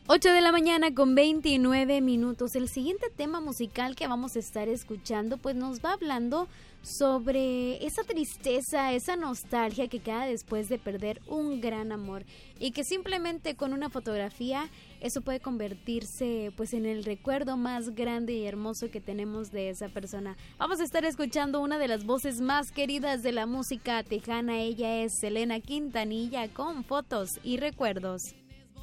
8 de la mañana con 29 minutos. El siguiente tema musical que vamos a estar escuchando pues nos va hablando sobre esa tristeza, esa nostalgia que queda después de perder un gran amor y que simplemente con una fotografía eso puede convertirse pues en el recuerdo más grande y hermoso que tenemos de esa persona. Vamos a estar escuchando una de las voces más queridas de la música tejana. Ella es Selena Quintanilla con Fotos y Recuerdos.